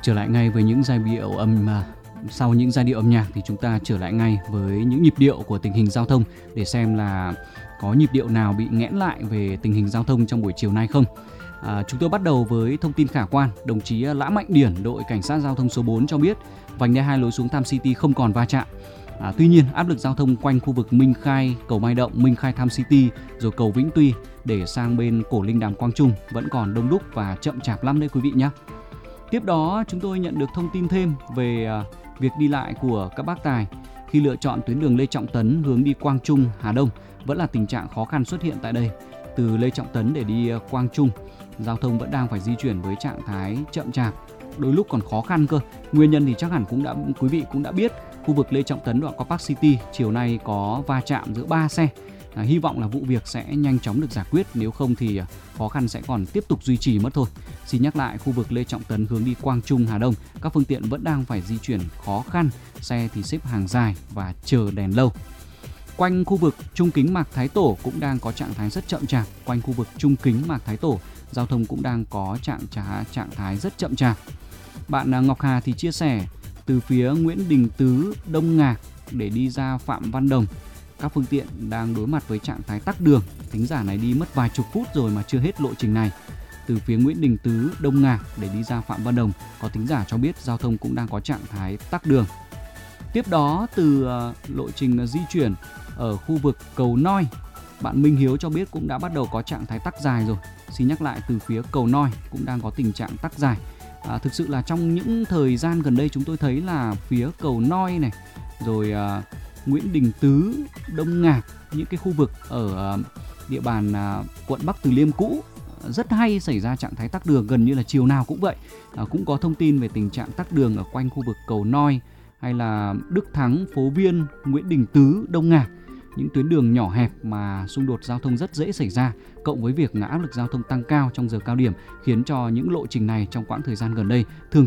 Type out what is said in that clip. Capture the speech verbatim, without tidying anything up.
Trở lại ngay với những giai điệu âm à, sau những giai điệu âm nhạc thì chúng ta trở lại ngay với những nhịp điệu của tình hình giao thông để xem là có nhịp điệu nào bị nghẽn lại về tình hình giao thông trong buổi chiều nay không. À, chúng tôi bắt đầu với thông tin khả quan. Đồng chí Lã Mạnh Điển, đội cảnh sát giao thông số bốn cho biết vành đai hai lối xuống Tham City không còn va chạm. À, tuy nhiên áp lực giao thông quanh khu vực Minh Khai, cầu Mai Động, Minh Khai Tham City rồi cầu Vĩnh Tuy để sang bên Cổ Linh Đàm Quang Trung vẫn còn đông đúc và chậm chạp lắm đấy quý vị nhé. Tiếp đó chúng tôi nhận được thông tin thêm về à, việc đi lại của các bác tài khi lựa chọn tuyến đường Lê Trọng Tấn hướng đi Quang Trung, Hà Đông vẫn là tình trạng khó khăn xuất hiện tại đây. Từ Lê Trọng Tấn để đi Quang Trung, giao thông vẫn đang phải di chuyển với trạng thái chậm chạp, đôi lúc còn khó khăn cơ. Nguyên nhân thì chắc hẳn cũng đã quý vị cũng đã biết, khu vực Lê Trọng Tấn đoạn qua Park City chiều nay có va chạm giữa ba xe. À, hy vọng là vụ việc sẽ nhanh chóng được giải quyết, nếu không thì khó khăn sẽ còn tiếp tục duy trì mất thôi. Xin nhắc lại, khu vực Lê Trọng Tấn hướng đi Quang Trung, Hà Đông, các phương tiện vẫn đang phải di chuyển khó khăn, xe thì xếp hàng dài và chờ đèn lâu. Quanh khu vực Trung Kính Mạc Thái Tổ cũng đang có trạng thái rất chậm chạp. Quanh khu vực Trung Kính Mạc Thái Tổ, giao thông cũng đang có trạng trạng thái rất chậm chạp. Bạn Ngọc Hà thì chia sẻ từ phía Nguyễn Đình Tứ, Đông Ngạc để đi ra Phạm Văn Đồng, các phương tiện đang đối mặt với trạng thái tắc đường. Thính giả này đi mất vài chục phút rồi mà chưa hết lộ trình này. Từ phía Nguyễn Đình Tứ, Đông Ngạc để đi ra Phạm Văn Đồng, có thính giả cho biết giao thông cũng đang có trạng thái tắc đường. Tiếp đó từ uh, lộ trình di chuyển ở khu vực cầu Noi, bạn Minh Hiếu cho biết cũng đã bắt đầu có trạng thái tắc dài rồi. Xin nhắc lại, từ phía cầu Noi cũng đang có tình trạng tắc dài. À, thực sự là trong những thời gian gần đây chúng tôi thấy là phía cầu Noi này, rồi uh, Nguyễn Đình Tứ, Đông Ngạc, những cái khu vực ở uh, địa bàn uh, quận Bắc Từ Liêm cũ rất hay xảy ra trạng thái tắc đường, gần như là chiều nào cũng vậy. À, cũng có thông tin về tình trạng tắc đường ở quanh khu vực cầu Noi hay là Đức Thắng, Phố Viên, Nguyễn Đình Tứ, Đông Ngạc. Những tuyến đường nhỏ hẹp mà xung đột giao thông rất dễ xảy ra, cộng với việc áp lực giao thông tăng cao trong giờ cao điểm khiến cho những lộ trình này trong quãng thời gian gần đây thường